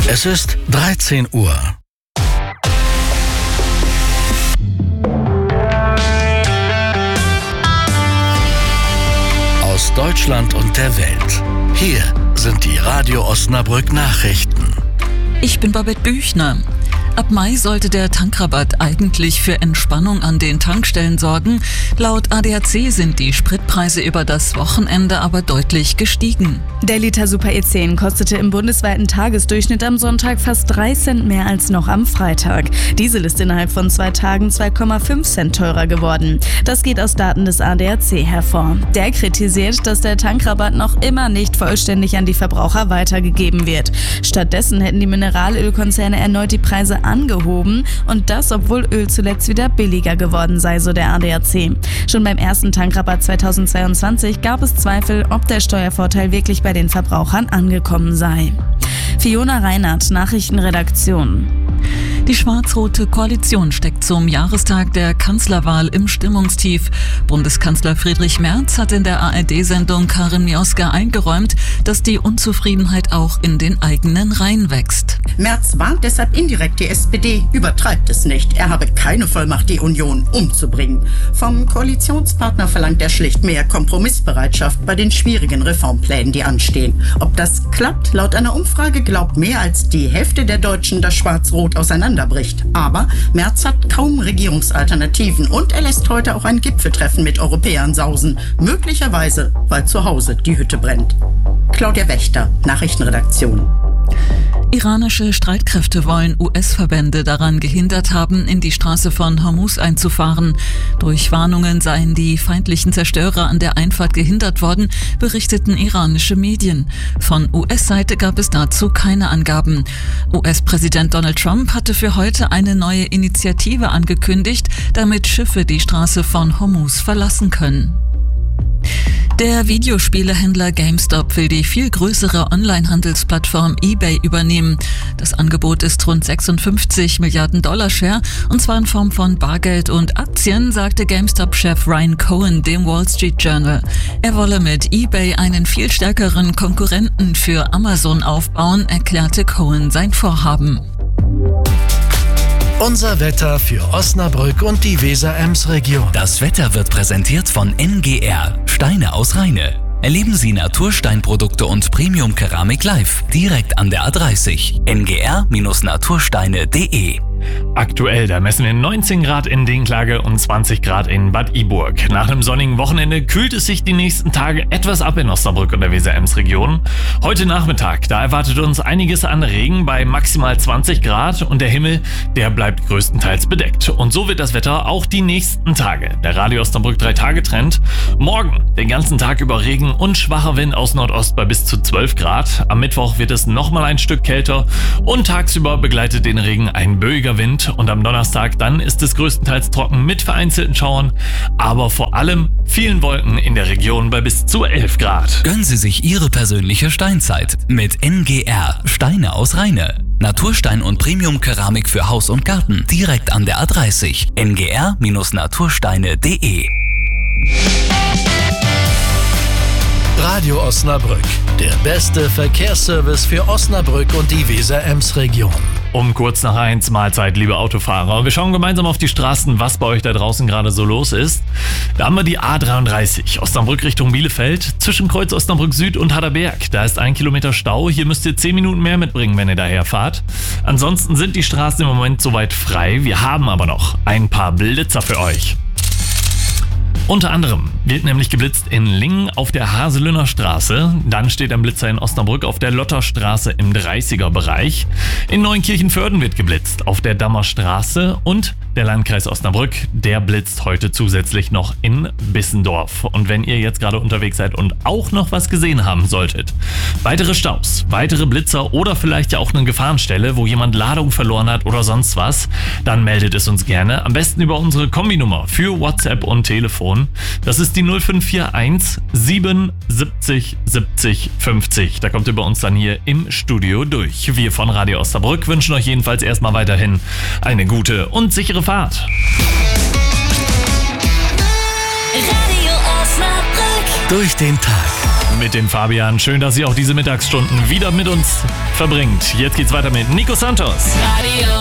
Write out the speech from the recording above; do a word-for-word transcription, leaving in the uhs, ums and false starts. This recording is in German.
Es ist dreizehn Uhr. Aus Deutschland und der Welt. Hier sind die Radio Osnabrück Nachrichten. Ich bin Babette Büchner. Ab Mai sollte der Tankrabatt eigentlich für Entspannung an den Tankstellen sorgen. Laut A D A C sind die Spritpreise über das Wochenende aber deutlich gestiegen. Der Liter Super E zehn kostete im bundesweiten Tagesdurchschnitt am Sonntag fast drei Cent mehr als noch am Freitag. Diesel ist innerhalb von zwei Tagen zwei Komma fünf Cent teurer geworden. Das geht aus Daten des A D A C hervor. Der kritisiert, dass der Tankrabatt noch immer nicht vollständig an die Verbraucher weitergegeben wird. Stattdessen hätten die Mineralölkonzerne erneut die Preise angehoben und das, obwohl Öl zuletzt wieder billiger geworden sei, so der A D A C. Schon beim ersten Tankrabatt zweitausendzweiundzwanzig gab es Zweifel, ob der Steuervorteil wirklich bei den Verbrauchern angekommen sei. Fiona Reinhardt, Nachrichtenredaktion. Die schwarz-rote Koalition steckt zum Jahrestag der Kanzlerwahl im Stimmungstief. Bundeskanzler Friedrich Merz hat in der A R D-Sendung Karin Mioska eingeräumt, dass die Unzufriedenheit auch in den eigenen Reihen wächst. Merz warnt deshalb indirekt die S P D, übertreibt es nicht. Er habe keine Vollmacht, die Union umzubringen. Vom Koalitionspartner verlangt er schlicht mehr Kompromissbereitschaft bei den schwierigen Reformplänen, die anstehen. Ob das klappt? Laut einer Umfrage glaubt mehr als die Hälfte der Deutschen, dass Schwarz-Rot auseinanderbricht. Aber Merz hat kaum Regierungsalternativen und er lässt heute auch ein Gipfeltreffen mit Europäern sausen. Möglicherweise, weil zu Hause die Hütte brennt. Claudia Wächter, Nachrichtenredaktion. Iranische Streitkräfte wollen U S-Verbände daran gehindert haben, in die Straße von Hormuz einzufahren. Durch Warnungen seien die feindlichen Zerstörer an der Einfahrt gehindert worden, berichteten iranische Medien. Von U S-Seite gab es dazu keine Angaben. U S-Präsident Donald Trump hatte für heute eine neue Initiative angekündigt, damit Schiffe die Straße von Hormuz verlassen können. Der Videospielehändler GameStop will die viel größere Online-Handelsplattform eBay übernehmen. Das Angebot ist rund sechsundfünfzig Milliarden Dollar schwer, und zwar in Form von Bargeld und Aktien, sagte GameStop-Chef Ryan Cohen dem Wall Street Journal. Er wolle mit eBay einen viel stärkeren Konkurrenten für Amazon aufbauen, erklärte Cohen sein Vorhaben. Unser Wetter für Osnabrück und die Weser-Ems-Region. Das Wetter wird präsentiert von N G R, Steine aus Rheine. Erleben Sie Natursteinprodukte und Premium-Keramik live, direkt an der A dreißig. N G R Natursteine punkt de. Aktuell, da messen wir neunzehn Grad in Dinklage und zwanzig Grad in Bad Iburg. Nach einem sonnigen Wochenende kühlt es sich die nächsten Tage etwas ab in Osnabrück und der Weser-Ems-Region. Heute Nachmittag, da erwartet uns einiges an Regen bei maximal zwanzig Grad und der Himmel, der bleibt größtenteils bedeckt. Und so wird das Wetter auch die nächsten Tage. Der Radio Osnabrück drei Tage Trend. Morgen den ganzen Tag über Regen und schwacher Wind aus Nordost bei bis zu zwölf Grad. Am Mittwoch wird es nochmal ein Stück kälter und tagsüber begleitet den Regen ein böiger Wind, und am Donnerstag dann ist es größtenteils trocken mit vereinzelten Schauern, aber vor allem vielen Wolken in der Region bei bis zu elf Grad. Gönnen Sie sich Ihre persönliche Steinzeit mit N G R, Steine aus Rheine. Naturstein und Premium-Keramik für Haus und Garten, direkt an der A dreißig. N G R Natursteine punkt de. Radio Osnabrück, der beste Verkehrsservice für Osnabrück und die Weser-Ems-Region. Um kurz nach eins, Mahlzeit, liebe Autofahrer. Wir schauen gemeinsam auf die Straßen, was bei euch da draußen gerade so los ist. Da haben wir die A dreiunddreißig, Osnabrück Richtung Bielefeld, zwischen Kreuz Osnabrück Süd und Harderberg. Da ist ein Kilometer Stau, hier müsst ihr zehn Minuten mehr mitbringen, wenn ihr daher fahrt. Ansonsten sind die Straßen im Moment soweit frei, wir haben aber noch ein paar Blitzer für euch. Unter anderem wird nämlich geblitzt in Lingen auf der Haselünner Straße. Dann steht ein Blitzer in Osnabrück auf der Lotterstraße im dreißiger Bereich. In Neunkirchen-Vörden wird geblitzt auf der Dammer Straße, und der Landkreis Osnabrück, der blitzt heute zusätzlich noch in Bissendorf. Und wenn ihr jetzt gerade unterwegs seid und auch noch was gesehen haben solltet, weitere Staus, weitere Blitzer oder vielleicht ja auch eine Gefahrenstelle, wo jemand Ladung verloren hat oder sonst was, dann meldet es uns gerne. Am besten über unsere Kombinummer für WhatsApp und Telefon. Das ist die null fünf vier eins sieben siebzig siebzig fünfzig. Da kommt ihr bei uns dann hier im Studio durch. Wir von Radio Osnabrück wünschen euch jedenfalls erstmal weiterhin eine gute und sichere Fahrt. Radio Osnabrück. Durch den Tag mit dem Fabian. Schön, dass ihr auch diese Mittagsstunden wieder mit uns verbringt. Jetzt geht's weiter mit Nico Santos. Radio